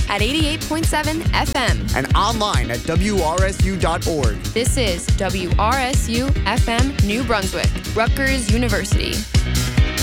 at 88.7 FM. And online at WRSU.org. This is WRSU FM New Brunswick, Rutgers University.